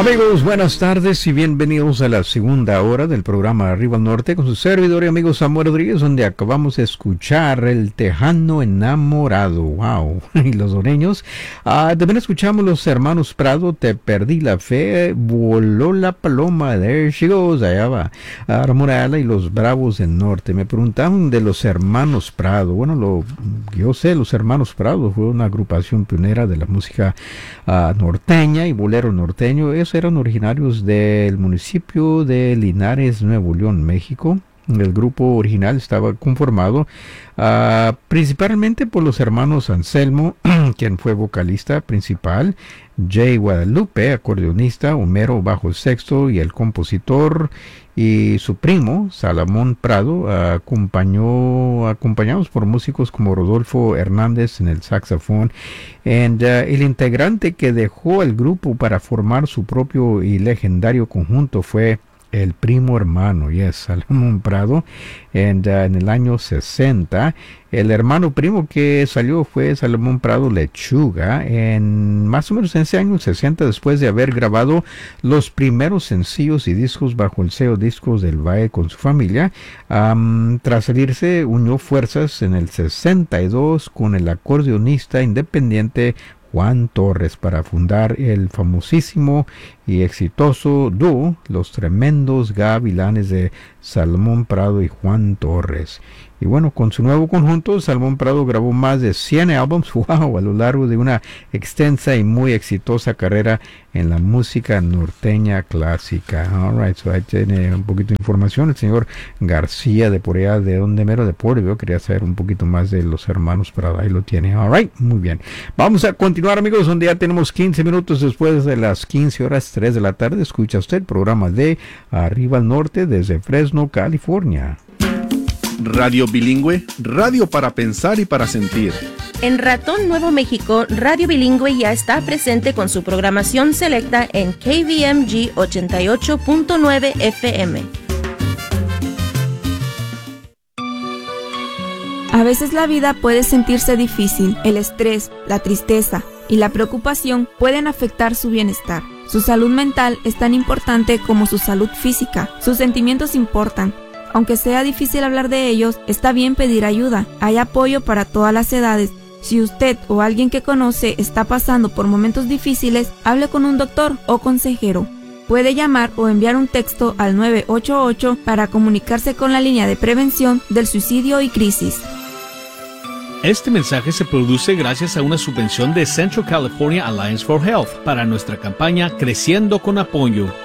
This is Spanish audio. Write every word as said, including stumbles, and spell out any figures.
Amigos, buenas tardes y bienvenidos a la segunda hora del programa Arriba al Norte con su servidor y amigo Samuel Rodríguez, donde acabamos de escuchar El Tejano Enamorado. ¡Wow! Y los honreños. Ah, también escuchamos Los Hermanos Prado, Te Perdí la Fe, Voló la Paloma, There She Goes, allá va. Ah, Ramón Ayala y Los Bravos del Norte. Me preguntaban de Los Hermanos Prado. Bueno, lo, yo sé, Los Hermanos Prado fue una agrupación pionera de la música ah, norteña y bolero norteño. Es eran originarios del municipio de Linares, Nuevo León, México. El grupo original estaba conformado uh, principalmente por los hermanos Anselmo, quien fue vocalista principal, Jay Guadalupe, acordeonista, Homero bajo sexto y el compositor, y su primo, Salomón Prado, uh, acompañó, acompañados por músicos como Rodolfo Hernández en el saxofón, and, uh, el integrante que dejó el grupo para formar su propio y legendario conjunto fue el primo hermano, yes, Salomón Prado, and, uh, en el año sesenta. El hermano primo que salió fue Salomón Prado Lechuga, en más o menos en ese año sesenta, después de haber grabado los primeros sencillos y discos bajo el sello Discos del Valle con su familia. Um, tras salirse, unió fuerzas en el sesenta y dos con el acordeonista independiente Juan Torres para fundar el famosísimo y exitoso dúo Los Tremendos Gavilanes de Salomón Prado y Juan Torres. Y bueno, con su nuevo conjunto, Salomón Prado grabó más de cien álbumes, wow, a lo largo de una extensa y muy exitosa carrera en la música norteña clásica. All right, so ahí tiene un poquito de información. El señor García de por allá, de donde mero de Pueblo, quería saber un poquito más de los hermanos Prado. Ahí lo tiene. All right, muy bien. Vamos a continuar, amigos, donde ya tenemos quince minutos después de las quince horas, tres de la tarde. Escucha usted el programa de Arriba al Norte desde Fresno, California. Radio Bilingüe, radio para pensar y para sentir. En Ratón Nuevo México, Radio Bilingüe ya está presente con su programación selecta en K V M G ochenta y ocho punto nueve F M. A veces la vida puede sentirse difícil. El estrés, la tristeza y la preocupación pueden afectar su bienestar. Su salud mental es tan importante como su salud física. Sus sentimientos importan. Aunque sea difícil hablar de ellos, está bien pedir ayuda. Hay apoyo para todas las edades. Si usted o alguien que conoce está pasando por momentos difíciles, hable con un doctor o consejero. Puede llamar o enviar un texto al nueve ocho ocho para comunicarse con la línea de prevención del suicidio y crisis. Este mensaje se produce gracias a una subvención de Central California Alliance for Health para nuestra campaña Creciendo con Apoyo.